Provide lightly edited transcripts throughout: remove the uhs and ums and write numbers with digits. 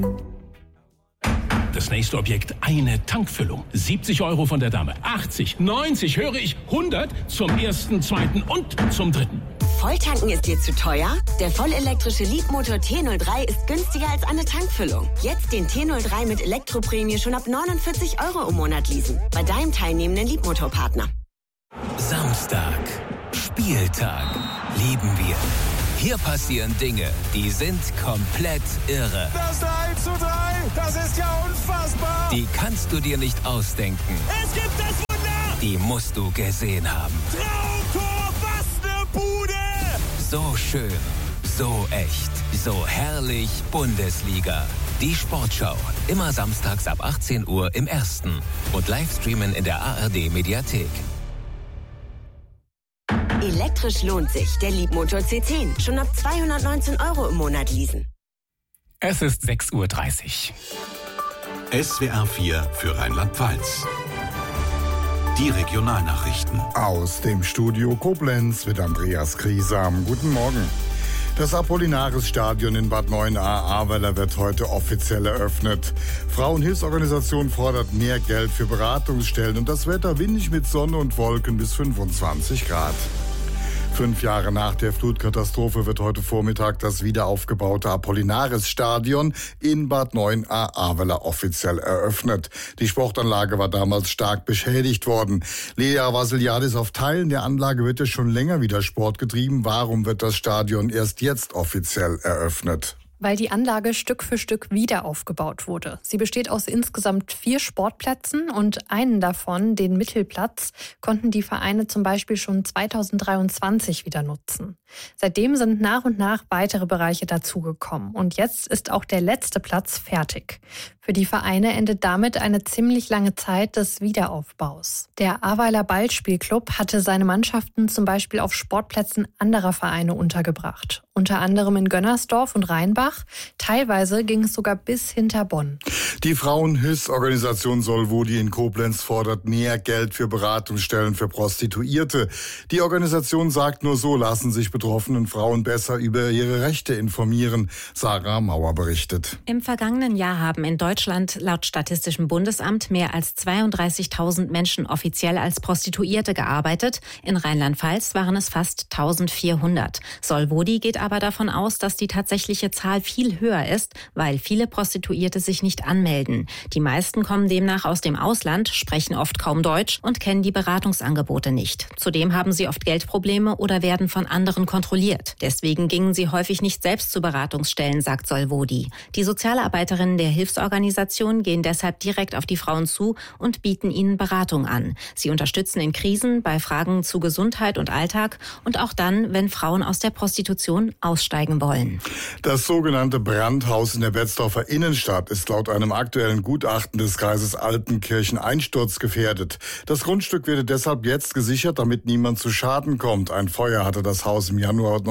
Das nächste Objekt, eine Tankfüllung. 70 € von der Dame. 80, 90, höre ich, 100 zum ersten, zweiten und zum dritten. Volltanken ist dir zu teuer? Der vollelektrische Leapmotor T03 ist günstiger als eine Tankfüllung. Jetzt den T03 mit Elektroprämie schon ab 49 € im Monat leasen. Bei deinem teilnehmenden Leapmotor-Partner. Samstag. Spieltag. Lieben wir. Hier passieren Dinge, die sind komplett irre. Das 3:3, das ist ja unfassbar. Die kannst du dir nicht ausdenken. Es gibt das Wunder. Die musst du gesehen haben. Traumtor, was ne Bude. So schön, so echt, so herrlich Bundesliga. Die Sportschau, immer samstags ab 18 Uhr im Ersten und Livestreamen in der ARD-Mediathek. Elektrisch lohnt sich. Der Leapmotor C10. Schon ab 219 € im Monat leasen. Es ist 6:30 Uhr. SWR 4 für Rheinland-Pfalz. Die Regionalnachrichten. Aus dem Studio Koblenz mit Andreas Griesam. Guten Morgen. Das Apollinaris-Stadion in Bad Neuenahr-Ahrweiler wird heute offiziell eröffnet. Frauenhilfsorganisation fordert mehr Geld für Beratungsstellen und das Wetter windig mit Sonne und Wolken bis 25 Grad. 5 Jahre nach der Flutkatastrophe wird heute Vormittag das wiederaufgebaute Apollinaris-Stadion in Bad Neuenahr-Ahrweiler offiziell eröffnet. Die Sportanlage war damals stark beschädigt worden. Lea Vassiliadis, auf Teilen der Anlage wird ja schon länger wieder Sport getrieben. Warum wird das Stadion erst jetzt offiziell eröffnet? Weil die Anlage Stück für Stück wieder aufgebaut wurde. Sie besteht aus insgesamt 4 Sportplätzen und einen davon, den Mittelplatz, konnten die Vereine zum Beispiel schon 2023 wieder nutzen. Seitdem sind nach und nach weitere Bereiche dazugekommen und jetzt ist auch der letzte Platz fertig. Für die Vereine endet damit eine ziemlich lange Zeit des Wiederaufbaus. Der Ahrweiler Ballspielclub hatte seine Mannschaften zum Beispiel auf Sportplätzen anderer Vereine untergebracht. Unter anderem in Gönnersdorf und Rheinbach. Teilweise ging es sogar bis hinter Bonn. Die Frauenhilfsorganisation Solvodi in Koblenz fordert mehr Geld für Beratungsstellen für Prostituierte. Die Organisation sagt, nur so lassen sich betroffenen Frauen besser über ihre Rechte informieren. Sarah Mauer berichtet. Im vergangenen Jahr haben in Deutschland laut Statistischem Bundesamt mehr als 32.000 Menschen offiziell als Prostituierte gearbeitet. In Rheinland-Pfalz waren es fast 1.400. Solvodi geht aber davon aus, dass die tatsächliche Zahl viel höher ist, weil viele Prostituierte sich nicht anmelden. Die meisten kommen demnach aus dem Ausland, sprechen oft kaum Deutsch und kennen die Beratungsangebote nicht. Zudem haben sie oft Geldprobleme oder werden von anderen kontrolliert. Deswegen gingen sie häufig nicht selbst zu Beratungsstellen, sagt Solvodi. Die Sozialarbeiterinnen der Hilfsorganisation gehen deshalb direkt auf die Frauen zu und bieten ihnen Beratung an. Sie unterstützen in Krisen, bei Fragen zu Gesundheit und Alltag und auch dann, wenn Frauen aus der Prostitution aussteigen wollen. Das sogenannte Brandhaus in der Betzdorfer Innenstadt ist laut einem aktuellen Gutachten des Kreises Altenkirchen einsturzgefährdet. Das Grundstück wird deshalb jetzt gesichert, damit niemand zu Schaden kommt. Ein Feuer hatte das Haus im Januar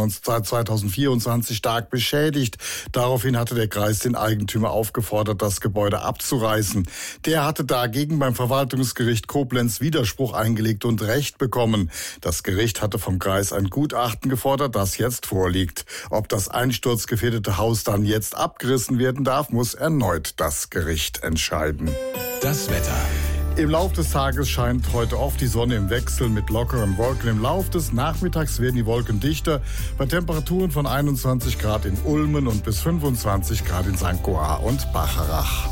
2024 stark beschädigt. Daraufhin hatte der Kreis den Eigentümer aufgefordert, das Gebäude abzureißen. Der hatte dagegen beim Verwaltungsgericht Koblenz Widerspruch eingelegt und Recht bekommen. Das Gericht hatte vom Kreis ein Gutachten gefordert, das jetzt vorliegt. Ob das einsturzgefährdete Haus dann jetzt abgerissen werden darf, muss erneut das Gericht entscheiden. Das Wetter. Im Lauf des Tages scheint heute oft die Sonne im Wechsel mit lockeren Wolken. Im Lauf des Nachmittags werden die Wolken dichter bei Temperaturen von 21 Grad in Ulmen und bis 25 Grad in St. Goar und Bacharach.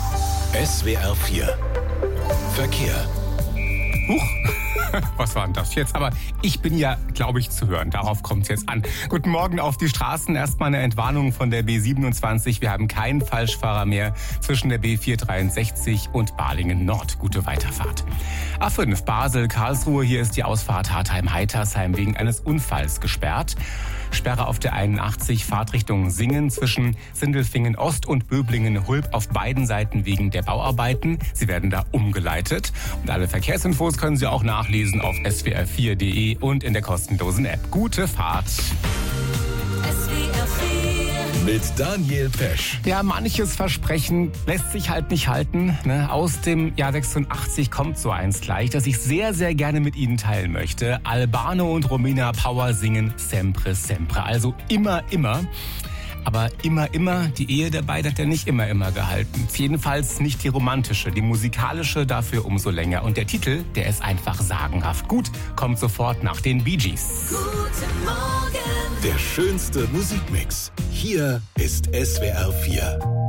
SWR 4 Verkehr. Huch, was war denn das jetzt? Aber ich bin ja, glaube ich, zu hören. Darauf kommt es jetzt an. Guten Morgen auf die Straßen. Erstmal eine Entwarnung von der B27. Wir haben keinen Falschfahrer mehr zwischen der B463 und Balingen Nord. Gute Weiterfahrt. A5 Basel, Karlsruhe. Hier ist die Ausfahrt Hartheim-Heitersheim wegen eines Unfalls gesperrt. Sperre auf der 81, Fahrtrichtung Singen zwischen Sindelfingen Ost und Böblingen-Hulb auf beiden Seiten wegen der Bauarbeiten. Sie werden da umgeleitet. Und alle Verkehrsinfos können Sie auch nachlesen auf swr4.de und in der kostenlosen App. Gute Fahrt! Mit Daniel Pesch. Ja, manches Versprechen lässt sich halt nicht halten. Ne? Aus dem Jahr 86 kommt so eins gleich, das ich sehr, sehr gerne mit Ihnen teilen möchte. Albano und Romina Power singen Sempre, Sempre. Also immer, immer. Aber immer, die Ehe der beiden hat ja nicht immer gehalten. Jedenfalls nicht die romantische, die musikalische dafür umso länger. Und der Titel, der ist einfach sagenhaft gut, kommt sofort nach den Bee Gees. Guten Morgen. Der schönste Musikmix. Hier ist SWR 4.